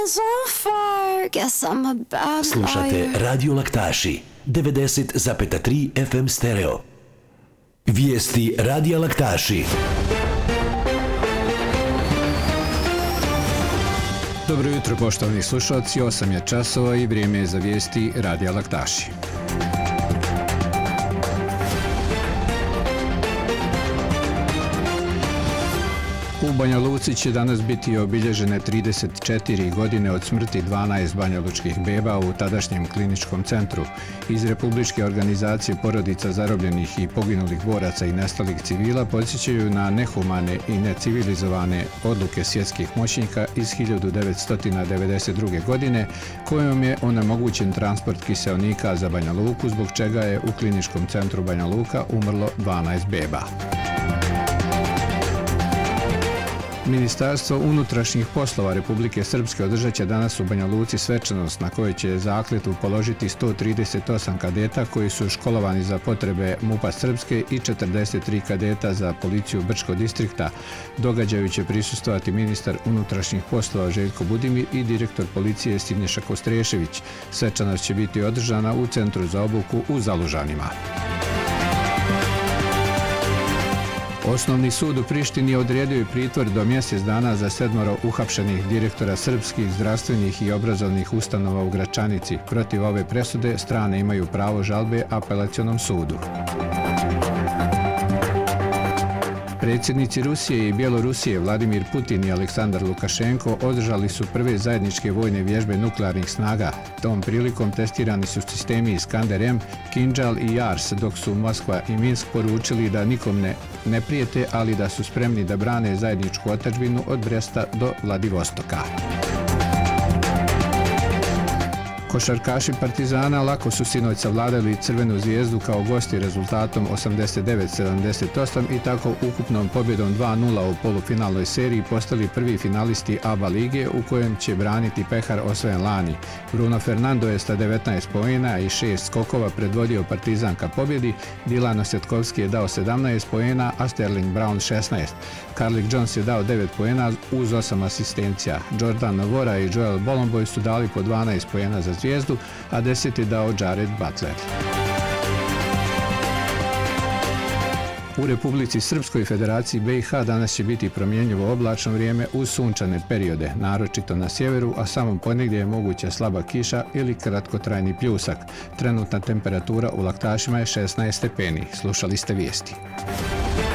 Slušate Radio Laktaši 90,3 FM stereo. Vijesti Radija Laktaši. Dobro jutro, poštovani slušalci, 8 je časova i vrijeme je za vijesti Radija Laktaši. U Banja Luci će danas biti obilježene 34 godine od smrti 12 banjalučkih beba u tadašnjem kliničkom centru. Iz Republičke organizacije porodica zarobljenih i poginulih boraca i nestalih civila podsjećaju na nehumane i necivilizovane odluke svjetskih moćnika iz 1992. godine kojom je onemogućen transport kiseonika za Banja Luku, zbog čega je u kliničkom centru Banja Luka umrlo 12 beba. Ministarstvo unutrašnjih poslova Republike Srpske održat će danas u Banja Luci svečanost na kojoj će zakletvu položiti 138 kadeta koji su školovani za potrebe MUP-a Srpske i 43 kadeta za policiju Brčkog distrikta. Događaju će prisustvovati ministar unutrašnjih poslova Željko Budimir i direktor policije Siniša Kostrešević. Svečanost će biti održana u Centru za obuku u Zalužanima. Osnovni sud u Prištini odredio je pritvor do mjesec dana za 7 uhapšenih direktora srpskih zdravstvenih i obrazovnih ustanova u Gračanici. Protiv ove presude strane imaju pravo žalbe apelacionom sudu. Predsjednici Rusije i Bjelorusije Vladimir Putin i Aleksandar Lukašenko održali su prve zajedničke vojne vježbe nuklearnih snaga. Tom prilikom testirani su sistemi Iskander-M, Kinjal i Jars, dok su Moskva i Minsk poručili da nikom ne prijete, ali da su spremni da brane zajedničku otadžbinu od Bresta do Vladivostoka. Košarkaši Partizana lako su sinoć savladali Crvenu zvijezdu kao gosti rezultatom 89-78 i tako ukupnom pobjedom 2-0 u polufinalnoj seriji postali prvi finalisti ABA lige u kojem će braniti pehar osvojen lani. Bruno Fernando je sa 19 poena i 6 skokova predvodio Partizan ka pobjedi, Dilan Osjetkovski je dao 17 poena, a Sterling Brown 16. Carlik Jones je dao 9 poena uz 8 asistencija. Jordan Novora i Joel Bolomboy su dali po 12 poena za zvijezdu, a 10 je dao Jared Butler. U Republici Srpskoj Federaciji BiH danas će biti promjenjivo oblačno vrijeme uz sunčane periode, naročito na sjeveru, a samo ponegdje je moguća slaba kiša ili kratkotrajni pljusak. Trenutna temperatura u Laktašima je 16 stepeni. Slušali ste vijesti.